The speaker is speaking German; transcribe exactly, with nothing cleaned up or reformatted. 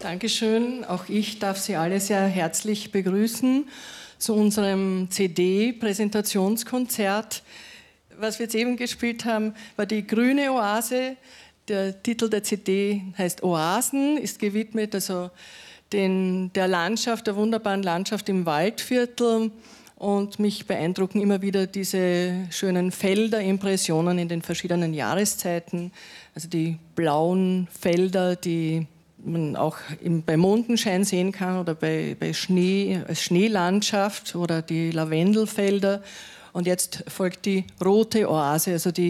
Dankeschön. Auch ich darf Sie alle sehr herzlich begrüßen zu unserem C D-Präsentationskonzert. Was wir jetzt eben gespielt haben, war die Grüne Oase. Der Titel der C D heißt Oasen, ist gewidmet also den, der Landschaft, der wunderbaren Landschaft im Waldviertel. Und mich beeindrucken immer wieder diese schönen Felder, Impressionen in den verschiedenen Jahreszeiten. Also die blauen Felder, die man auch im, bei Mondenschein sehen kann oder bei, bei Schnee, als Schneelandschaft oder die Lavendelfelder. Und jetzt folgt die rote Oase, also die